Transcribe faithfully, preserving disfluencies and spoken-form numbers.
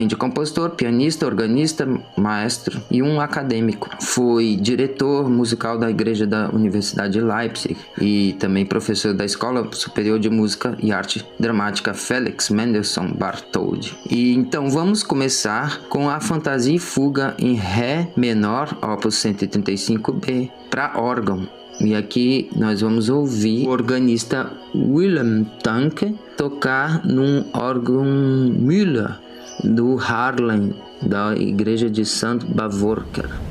de compositor, pianista, organista, maestro e um acadêmico. Foi diretor musical da Igreja da Universidade de Leipzig e também professor da Escola Superior de Música e Arte Dramática Felix Mendelssohn Bartholdy. E então vamos começar com a Fantasia e Fuga em Ré menor, opus cento e trinta e cinco B, para órgão. E aqui nós vamos ouvir o organista Willem Tanke tocar num órgão Müller do Haarlem, da Igreja de Sankt Bavoker.